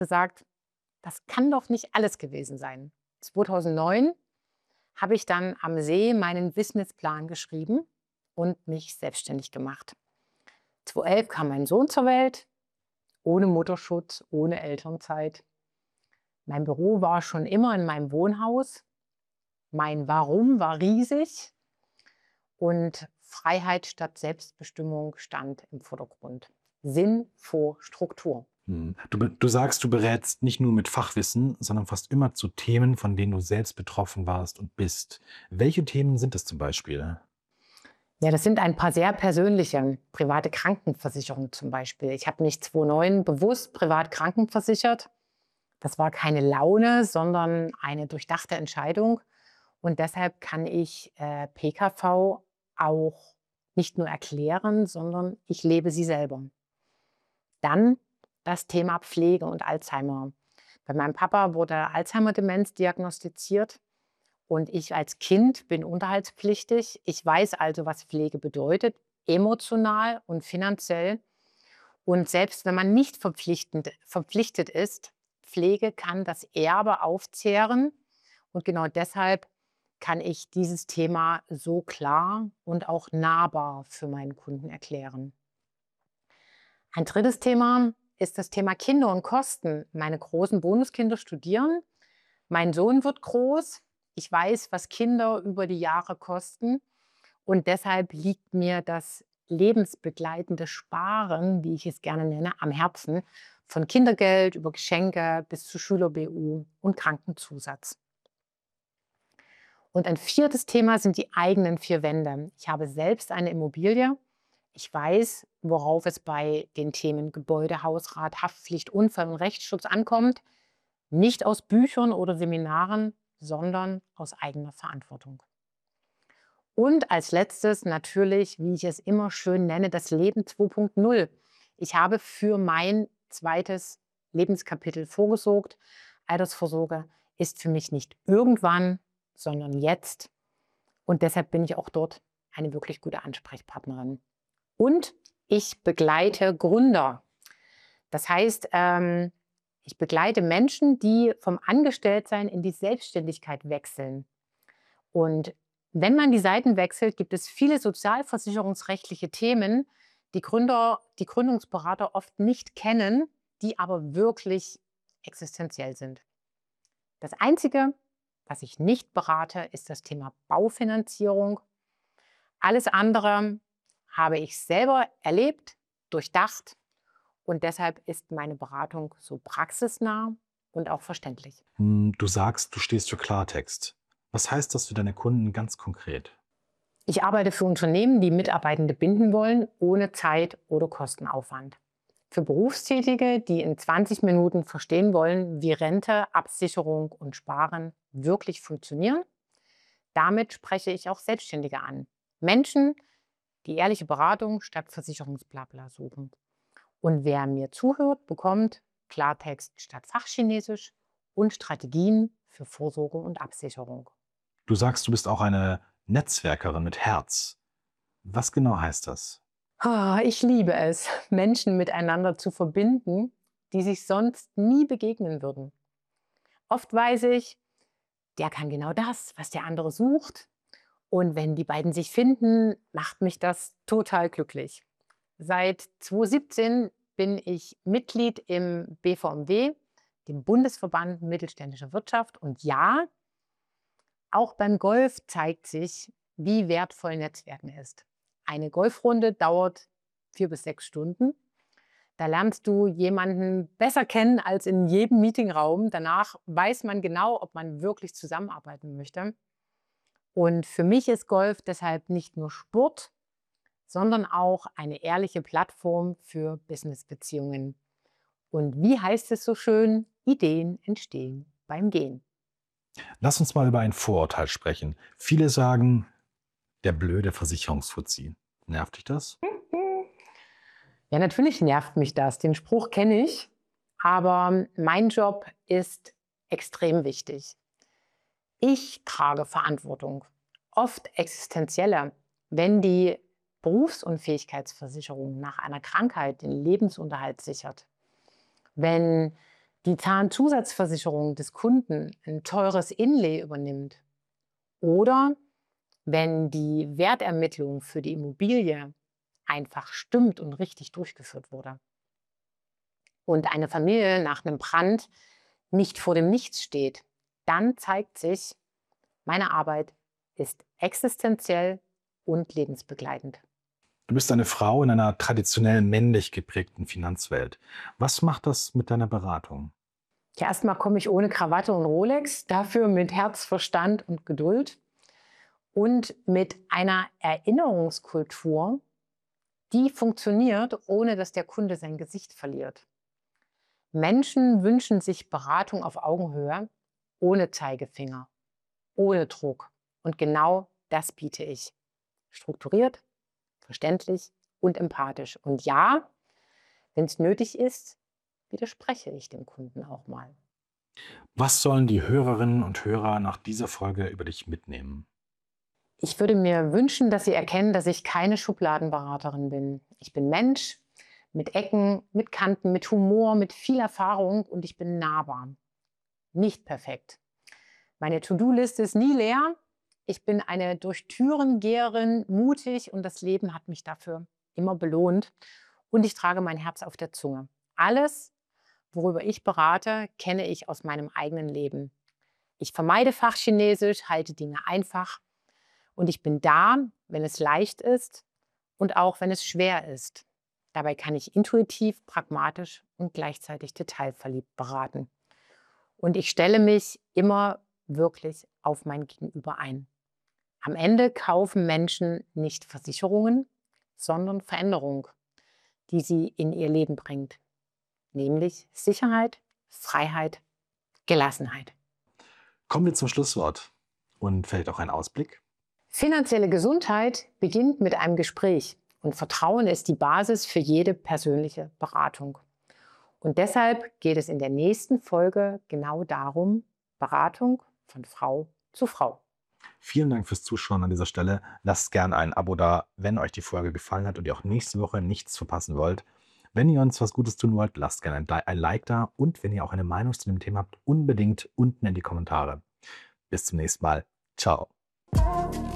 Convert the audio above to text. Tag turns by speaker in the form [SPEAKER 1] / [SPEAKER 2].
[SPEAKER 1] gesagt, das kann doch nicht alles gewesen sein. 2009 habe ich dann am See meinen Businessplan geschrieben und mich selbstständig gemacht. 2011 kam mein Sohn zur Welt, ohne Mutterschutz, ohne Elternzeit. Mein Büro war schon immer in meinem Wohnhaus. Mein Warum war riesig und Freiheit statt Selbstbestimmung stand im Vordergrund. Sinn vor Struktur.
[SPEAKER 2] Du sagst, du berätst nicht nur mit Fachwissen, sondern fast immer zu Themen, von denen du selbst betroffen warst und bist. Welche Themen sind es zum Beispiel?
[SPEAKER 1] Ja, das sind ein paar sehr persönliche, private Krankenversicherungen zum Beispiel. Ich habe mich 2009 bewusst privat krankenversichert. Das war keine Laune, sondern eine durchdachte Entscheidung. Und deshalb kann ich PKV auch nicht nur erklären, sondern ich lebe sie selber. Dann das Thema Pflege und Alzheimer. Bei meinem Papa wurde Alzheimer-Demenz diagnostiziert. Und ich als Kind bin unterhaltspflichtig. Ich weiß also, was Pflege bedeutet, emotional und finanziell. Und selbst wenn man nicht verpflichtet ist, Pflege kann das Erbe aufzehren. Und genau deshalb kann ich dieses Thema so klar und auch nahbar für meinen Kunden erklären. Ein drittes Thema ist das Thema Kinder und Kosten. Meine großen Bonuskinder studieren. Mein Sohn wird groß. Ich weiß, was Kinder über die Jahre kosten. Und deshalb liegt mir das lebensbegleitende Sparen, wie ich es gerne nenne, am Herzen. Von Kindergeld über Geschenke bis zu Schüler-BU und Krankenzusatz. Und ein viertes Thema sind die eigenen vier Wände. Ich habe selbst eine Immobilie. Ich weiß, worauf es bei den Themen Gebäude, Hausrat, Haftpflicht, Unfall und Rechtsschutz ankommt. Nicht aus Büchern oder Seminaren, sondern aus eigener Verantwortung. Und als letztes natürlich, wie ich es immer schön nenne, das Leben 2.0. Ich habe für mein zweites Lebenskapitel vorgesorgt. Altersvorsorge ist für mich nicht irgendwann, sondern jetzt. Und deshalb bin ich auch dort eine wirklich gute Ansprechpartnerin. Und ich begleite Gründer. Das heißt, ich begleite Menschen, die vom Angestelltsein in die Selbstständigkeit wechseln. Und wenn man die Seiten wechselt, gibt es viele sozialversicherungsrechtliche Themen, die Gründer, die Gründungsberater oft nicht kennen, die aber wirklich existenziell sind. Das Einzige, was ich nicht berate, ist das Thema Baufinanzierung. Alles andere habe ich selber erlebt, durchdacht und deshalb ist meine Beratung so praxisnah und auch verständlich.
[SPEAKER 2] Du sagst, du stehst für Klartext. Was heißt das für deine Kunden ganz konkret?
[SPEAKER 1] Ich arbeite für Unternehmen, die Mitarbeitende binden wollen, ohne Zeit oder Kostenaufwand. Für Berufstätige, die in 20 Minuten verstehen wollen, wie Rente, Absicherung und Sparen wirklich funktionieren. Damit spreche ich auch Selbstständige an. Menschen, die ehrliche Beratung statt Versicherungsblabla suchen. Und wer mir zuhört, bekommt Klartext statt Fachchinesisch und Strategien für Vorsorge und Absicherung.
[SPEAKER 2] Du sagst, du bist auch eine Netzwerkerin mit Herz. Was genau heißt das?
[SPEAKER 1] Ich liebe es, Menschen miteinander zu verbinden, die sich sonst nie begegnen würden. Oft weiß ich, der kann genau das, was der andere sucht. Und wenn die beiden sich finden, macht mich das total glücklich. Seit 2017 bin ich Mitglied im BVMW, dem Bundesverband Mittelständischer Wirtschaft. Und ja, auch beim Golf zeigt sich, wie wertvoll Netzwerken ist. Eine Golfrunde dauert 4 bis 6 Stunden. Da lernst du jemanden besser kennen als in jedem Meetingraum. Danach weiß man genau, ob man wirklich zusammenarbeiten möchte. Und für mich ist Golf deshalb nicht nur Sport, sondern auch eine ehrliche Plattform für Businessbeziehungen. Und wie heißt es so schön? Ideen entstehen beim Gehen.
[SPEAKER 2] Lass uns mal über ein Vorurteil sprechen. Viele sagen, der blöde Versicherungsfuzzi. Nervt dich das?
[SPEAKER 1] Ja, natürlich nervt mich das. Den Spruch kenne ich. Aber mein Job ist extrem wichtig. Ich trage Verantwortung, oft existenzielle, wenn die Berufsunfähigkeitsversicherung nach einer Krankheit den Lebensunterhalt sichert, wenn die Zahnzusatzversicherung des Kunden ein teures Inlay übernimmt oder wenn die Wertermittlung für die Immobilie einfach stimmt und richtig durchgeführt wurde und eine Familie nach einem Brand nicht vor dem Nichts steht, dann zeigt sich, meine Arbeit ist existenziell und lebensbegleitend.
[SPEAKER 2] Du bist eine Frau in einer traditionell männlich geprägten Finanzwelt. Was macht das mit deiner Beratung?
[SPEAKER 1] Ja, erstmal komme ich ohne Krawatte und Rolex, dafür mit Herz, Verstand und Geduld und mit einer Erinnerungskultur, die funktioniert, ohne dass der Kunde sein Gesicht verliert. Menschen wünschen sich Beratung auf Augenhöhe, ohne Zeigefinger, ohne Druck. Und genau das biete ich. Strukturiert, verständlich und empathisch. Und ja, wenn es nötig ist, widerspreche ich dem Kunden auch mal.
[SPEAKER 2] Was sollen die Hörerinnen und Hörer nach dieser Folge über dich mitnehmen?
[SPEAKER 1] Ich würde mir wünschen, dass Sie erkennen, dass ich keine Schubladenberaterin bin. Ich bin Mensch mit Ecken, mit Kanten, mit Humor, mit viel Erfahrung und ich bin nahbar. Nicht perfekt. Meine To-Do-Liste ist nie leer. Ich bin eine durch Türen Geherin, mutig und das Leben hat mich dafür immer belohnt. Und ich trage mein Herz auf der Zunge. Alles, worüber ich berate, kenne ich aus meinem eigenen Leben. Ich vermeide Fachchinesisch, halte Dinge einfach und ich bin da, wenn es leicht ist und auch wenn es schwer ist. Dabei kann ich intuitiv, pragmatisch und gleichzeitig detailverliebt beraten. Und ich stelle mich immer wirklich auf mein Gegenüber ein. Am Ende kaufen Menschen nicht Versicherungen, sondern Veränderung, die sie in ihr Leben bringt. Nämlich Sicherheit, Freiheit, Gelassenheit.
[SPEAKER 2] Kommen wir zum Schlusswort und vielleicht auch ein Ausblick.
[SPEAKER 1] Finanzielle Gesundheit beginnt mit einem Gespräch und Vertrauen ist die Basis für jede persönliche Beratung. Und deshalb geht es in der nächsten Folge genau darum, Beratung von Frau zu Frau.
[SPEAKER 2] Vielen Dank fürs Zuschauen an dieser Stelle. Lasst gerne ein Abo da, wenn euch die Folge gefallen hat und ihr auch nächste Woche nichts verpassen wollt. Wenn ihr uns was Gutes tun wollt, lasst gerne ein Like da und wenn ihr auch eine Meinung zu dem Thema habt, unbedingt unten in die Kommentare. Bis zum nächsten Mal. Ciao.